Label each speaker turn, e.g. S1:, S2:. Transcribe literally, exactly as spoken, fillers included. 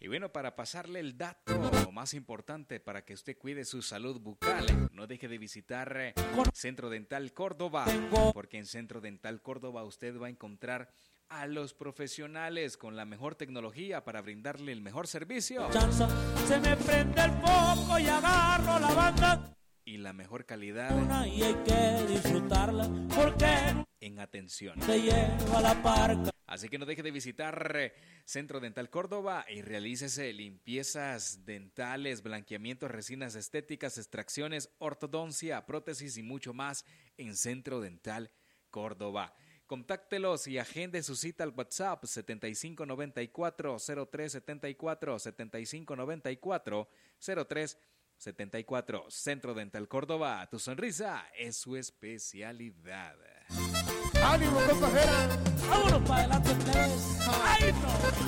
S1: Y bueno, para pasarle el dato más importante para que usted cuide su salud bucal, no deje de visitar Centro Dental Córdoba, porque en Centro Dental Córdoba usted va a encontrar a los profesionales con la mejor tecnología para brindarle el mejor servicio.
S2: Se me prende el foco y agarro la banda.
S1: Y la mejor calidad
S2: y hay que disfrutarla porque
S1: en atención.
S2: Te lleva la parca.
S1: Así que no deje de visitar Centro Dental Córdoba y realícese limpiezas dentales, blanqueamientos, resinas estéticas, extracciones, ortodoncia, prótesis y mucho más en Centro Dental Córdoba. Contáctelos y agende su cita al WhatsApp setenta y cinco noventa y cuatro cero tres setenta y cuatro, setenta y cinco noventa y cuatro cero tres setenta y cuatro. Centro Dental Córdoba, tu sonrisa es su especialidad.
S3: ¡Ánimo, compajera!
S2: ¡Vámonos para adelante, plebes! ¡Ay, no!